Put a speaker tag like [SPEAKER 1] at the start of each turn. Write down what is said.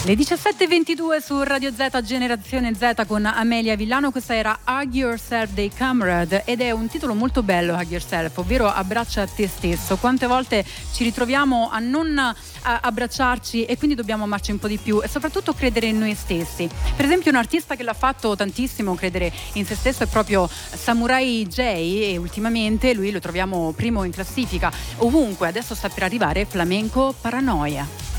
[SPEAKER 1] Le 17:22 su Radio Z, Generazione Z con Amelia Villano. Questa era Hug Yourself dei Comrade ed è un titolo molto bello, Hug Yourself, ovvero abbraccia te stesso. Quante volte ci ritroviamo a non abbracciarci e quindi dobbiamo amarci un po' di più e soprattutto credere in noi stessi. Per esempio un artista che l'ha fatto tantissimo credere in se stesso è proprio Samurai J, e ultimamente lui lo troviamo primo in classifica ovunque. Adesso sta per arrivare Flamenco Paranoia.